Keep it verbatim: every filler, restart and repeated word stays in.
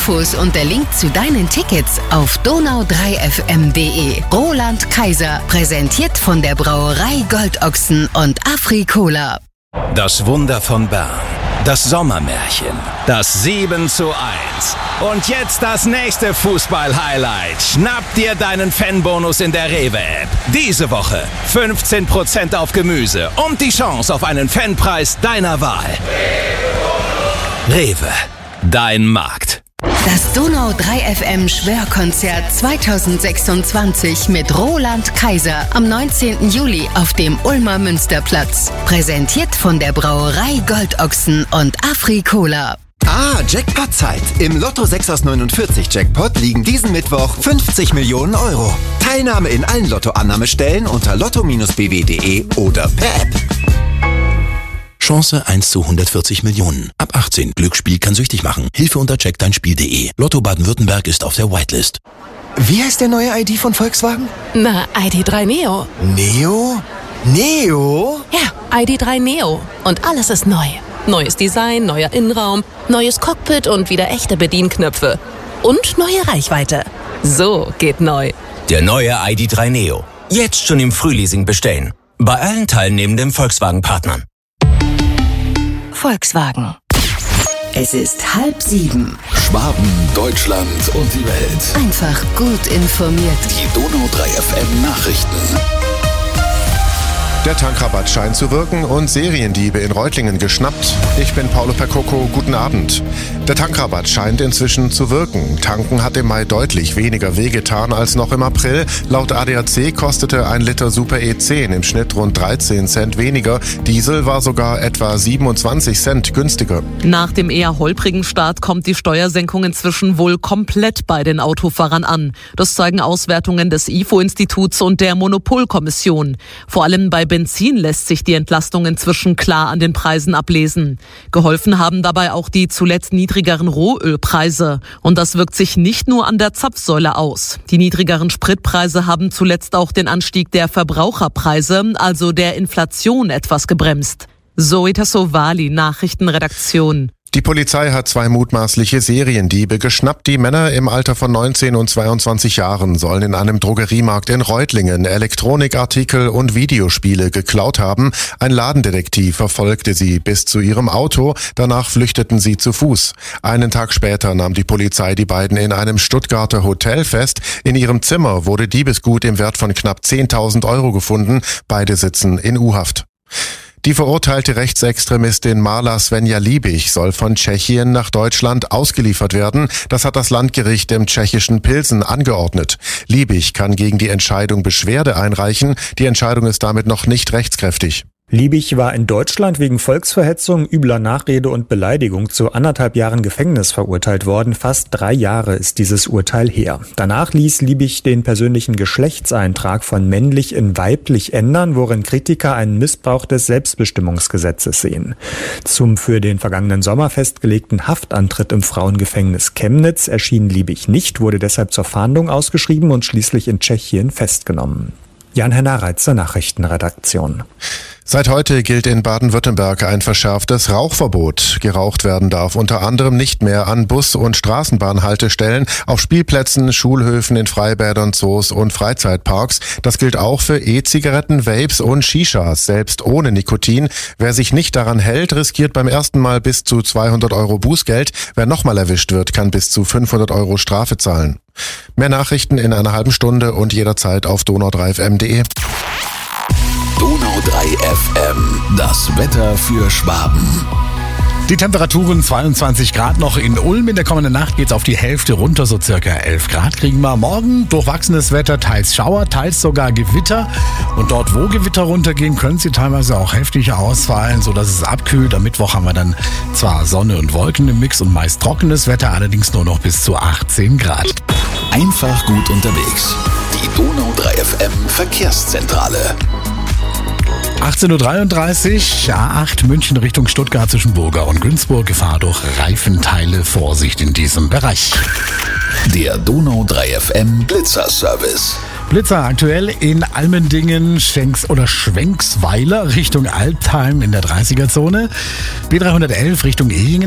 Infos und der Link zu deinen Tickets auf donau drei f m punkt d e. Roland Kaiser, präsentiert von der Brauerei Goldochsen und Afri-Cola. Das Wunder von Bern. Das Sommermärchen. Das sieben zu eins. Und jetzt das nächste Fußball-Highlight. Schnapp dir deinen Fanbonus in der Rewe-App. Diese Woche fünfzehn Prozent auf Gemüse und die Chance auf einen Fanpreis deiner Wahl. Rewe. Dein Markt. Das Donau drei F M Schwörkonzert zweitausendsechsundzwanzig mit Roland Kaiser am neunzehnten Juli auf dem Ulmer Münsterplatz. Präsentiert von der Brauerei Goldochsen und Afri-Cola. Ah, Jackpot-Zeit. Im Lotto sechs aus neunundvierzig Jackpot liegen diesen Mittwoch fünfzig Millionen Euro. Teilnahme in allen Lottoannahmestellen unter lotto Bindestrich b w punkt d e oder per App. Chance eins zu hundertvierzig Millionen. Ab achtzehn. Glücksspiel kann süchtig machen. Hilfe unter check dein spiel punkt d e. Lotto Baden-Württemberg ist auf der Whitelist. Wie heißt der neue I D von Volkswagen? Na, I D drei Neo. Neo? Neo? Ja, I D drei Neo. Und alles ist neu. Neues Design, neuer Innenraum, neues Cockpit und wieder echte Bedienknöpfe. Und neue Reichweite. So geht neu. Der neue I D drei Neo. Jetzt schon im Frühleasing bestellen. Bei allen teilnehmenden Volkswagen-Partnern. Volkswagen. Es ist halb sieben. Schwaben, Deutschland und die Welt. Einfach gut informiert. Die Donau drei F M Nachrichten. Der Tankrabatt scheint zu wirken und Seriendiebe in Reutlingen geschnappt. Ich bin Paolo Percoco, guten Abend. Der Tankrabatt scheint inzwischen zu wirken. Tanken hat im Mai deutlich weniger wehgetan als noch im April. Laut A D A C kostete ein Liter Super E zehn im Schnitt rund dreizehn Cent weniger. Diesel war sogar etwa siebenundzwanzig Cent günstiger. Nach dem eher holprigen Start kommt die Steuersenkung inzwischen wohl komplett bei den Autofahrern an. Das zeigen Auswertungen des I F O-Instituts und der Monopolkommission. Vor allem bei Benzin lässt sich die Entlastung inzwischen klar an den Preisen ablesen. Geholfen haben dabei auch die zuletzt niedrigeren Rohölpreise. Und das wirkt sich nicht nur an der Zapfsäule aus. Die niedrigeren Spritpreise haben zuletzt auch den Anstieg der Verbraucherpreise, also der Inflation, etwas gebremst. Zoe Tassovali, Nachrichtenredaktion. Die Polizei hat zwei mutmaßliche Seriendiebe geschnappt. Die Männer im Alter von neunzehn und zweiundzwanzig Jahren sollen in einem Drogeriemarkt in Reutlingen Elektronikartikel und Videospiele geklaut haben. Ein Ladendetektiv verfolgte sie bis zu ihrem Auto. Danach flüchteten sie zu Fuß. Einen Tag später nahm die Polizei die beiden in einem Stuttgarter Hotel fest. In ihrem Zimmer wurde Diebesgut im Wert von knapp zehntausend Euro gefunden. Beide sitzen in U-Haft. Die verurteilte Rechtsextremistin Marla Svenja Liebig soll von Tschechien nach Deutschland ausgeliefert werden. Das hat das Landgericht im tschechischen Pilsen angeordnet. Liebig kann gegen die Entscheidung Beschwerde einreichen. Die Entscheidung ist damit noch nicht rechtskräftig. Liebig war in Deutschland wegen Volksverhetzung, übler Nachrede und Beleidigung zu anderthalb Jahren Gefängnis verurteilt worden. Fast drei Jahre ist dieses Urteil her. Danach ließ Liebig den persönlichen Geschlechtseintrag von männlich in weiblich ändern, worin Kritiker einen Missbrauch des Selbstbestimmungsgesetzes sehen. Zum für den vergangenen Sommer festgelegten Haftantritt im Frauengefängnis Chemnitz erschien Liebig nicht, wurde deshalb zur Fahndung ausgeschrieben und schließlich in Tschechien festgenommen. Jan-Henner Reitzer, Nachrichtenredaktion. Seit heute gilt in Baden-Württemberg ein verschärftes Rauchverbot. Geraucht werden darf unter anderem nicht mehr an Bus- und Straßenbahnhaltestellen, auf Spielplätzen, Schulhöfen, in Freibädern, Zoos und Freizeitparks. Das gilt auch für E-Zigaretten, Vapes und Shishas, selbst ohne Nikotin. Wer sich nicht daran hält, riskiert beim ersten Mal bis zu zweihundert Euro Bußgeld. Wer nochmal erwischt wird, kann bis zu fünfhundert Euro Strafe zahlen. Mehr Nachrichten in einer halben Stunde und jederzeit auf donau drei f m punkt d e. Donau drei F M, das Wetter für Schwaben. Die Temperaturen zweiundzwanzig Grad noch in Ulm. In der kommenden Nacht geht's auf die Hälfte runter, so circa elf Grad kriegen wir. Morgen durchwachsenes Wetter, teils Schauer, teils sogar Gewitter. Und dort, wo Gewitter runtergehen, können sie teilweise auch heftig ausfallen, sodass es abkühlt. Am Mittwoch haben wir dann zwar Sonne und Wolken im Mix und meist trockenes Wetter, allerdings nur noch bis zu achtzehn Grad. Einfach gut unterwegs. Die Donau drei F M Verkehrszentrale. achtzehn Uhr dreiunddreißig, A acht München Richtung Stuttgart zwischen Burger und Günzburg. Gefahr durch Reifenteile, Vorsicht in diesem Bereich. Der Donau drei F M Blitzer-Service. Blitzer aktuell in Almendingen, Schenks oder Schwenksweiler Richtung Altheim in der dreißiger Zone. B dreihundertelf Richtung Ehingen.